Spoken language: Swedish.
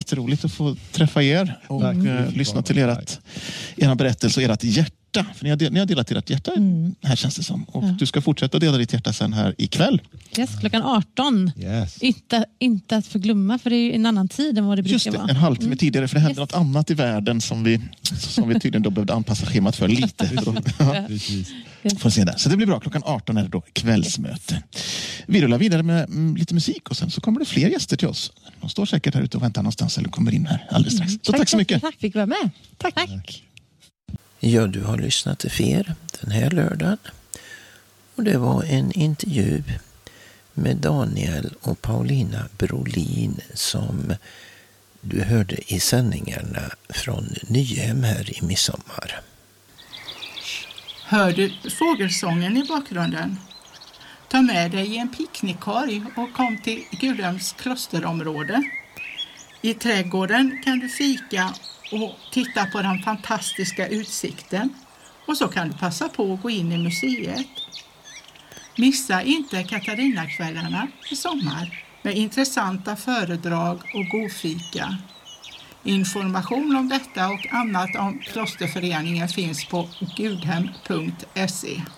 jätteroligt att få träffa er och lyssna till era berättelse och ert hjärta. För ni har delat ert hjärta här, känns det som. Och du ska fortsätta dela ditt hjärta sen här ikväll. Yes, klockan 18. Yes. Inte att förglömma, för det är ju en annan tid än vad det brukar vara. En halvtimme tidigare, för det hände något annat i världen som vi tydligen då behövde anpassa schemat för lite. Får se där. Så det blir bra, klockan 18 är det då kvällsmöte. Vi rullar vidare med lite musik och sen så kommer det fler gäster till oss. De står säkert här ute och väntar någonstans eller kommer in här alldeles strax. Så tack så mycket. Tack, fick vara med. Tack. Ja, du har lyssnat till FER den här lördagen. Och det var en intervju med Daniel och Paulina Brolin som du hörde i sändningarna från Nyhem här i midsommar. Hör du fågelsången i bakgrunden? Ta med dig en picknickkorg och kom till Gudhems klosterområde. I trädgården kan du fika och titta på den fantastiska utsikten. Och så kan du passa på att gå in i museet. Missa inte Katarinakvällarna i sommar med intressanta föredrag och godfika. Information om detta och annat om klosterföreningen finns på gudhem.se.